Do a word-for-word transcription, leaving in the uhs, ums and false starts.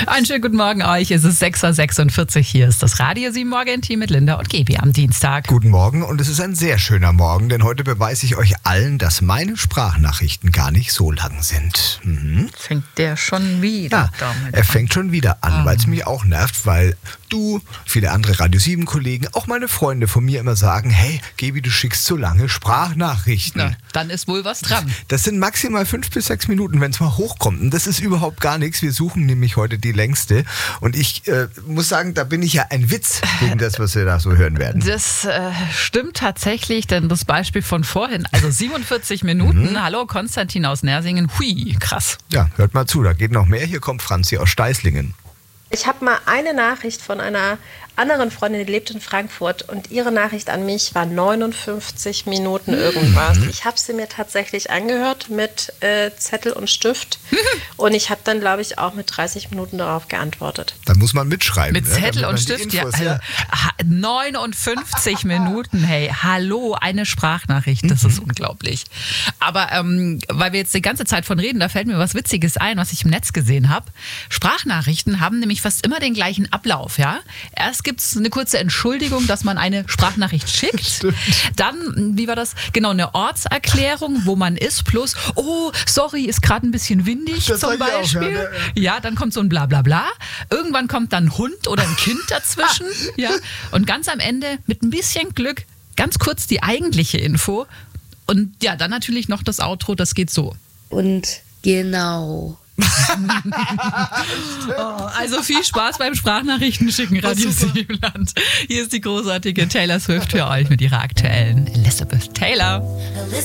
Einen schönen guten Morgen euch. Es ist sechs Uhr sechsundvierzig. Hier ist das Radio sieben Morgen-Team mit Linda und Gebi am Dienstag. Guten Morgen und es ist ein sehr schöner Morgen, denn heute beweise ich euch allen, dass meine Sprachnachrichten gar nicht so lang sind. Mhm. Fängt der schon wieder Ja, damit er fängt schon wieder an, weil es mich auch nervt, weil du, viele andere Radio sieben Kollegen, auch meine Freunde von mir immer sagen, hey, Gebi, du schickst so lange Sprachnachrichten. Na, dann ist wohl was dran. Das sind maximal fünf bis sechs Minuten, wenn es mal hochkommt. Und das ist überhaupt gar nichts. Wir suchen nämlich heute die längste. Und ich äh, muss sagen, da bin ich ja ein Witz gegen das, was wir da so hören werden. Das äh, stimmt tatsächlich, denn das Beispiel von vorhin, also siebenundvierzig Minuten. Mhm. Hallo, Konstantin aus Nersingen. Hui, krass. Ja, hört mal zu, da geht noch mehr. Hier kommt Franzi aus Steißlingen. Ich habe mal eine Nachricht von einer anderen Freundin, die lebt in Frankfurt, und ihre Nachricht an mich war neunundfünfzig Minuten irgendwas. Mhm. Ich habe sie mir tatsächlich angehört mit äh, Zettel und Stift und ich habe dann, glaube ich, auch mit dreißig Minuten darauf geantwortet. Da muss man mitschreiben. Mit ne? Zettel Damit und man die Stift, ja, Infos, also, ja. ha- neunundfünfzig Minuten, hey, hallo, eine Sprachnachricht, das Mhm. ist unglaublich. Aber ähm, weil wir jetzt die ganze Zeit von reden, da fällt mir was Witziges ein, was ich im Netz gesehen habe. Sprachnachrichten haben nämlich fast immer den gleichen Ablauf, ja. Erst gibt es eine kurze Entschuldigung, dass man eine Sprachnachricht schickt. Stimmt. Dann, wie war das? Genau, eine Ortserklärung, wo man ist, plus, oh, sorry, ist gerade ein bisschen windig Das zum sag ich auch, Beispiel. ja, ja, Ja, dann kommt so ein Blablabla. Irgendwann kommt dann ein Hund oder ein Kind dazwischen. Ja. Und ganz am Ende, mit ein bisschen Glück, ganz kurz die eigentliche Info. Und ja, dann natürlich noch das Outro, das geht so. Und genau. Oh, also viel Spaß beim Sprachnachrichten schicken, Radio Siebenland. Hier ist die großartige Taylor Swift für euch mit ihrer aktuellen Elizabeth Taylor.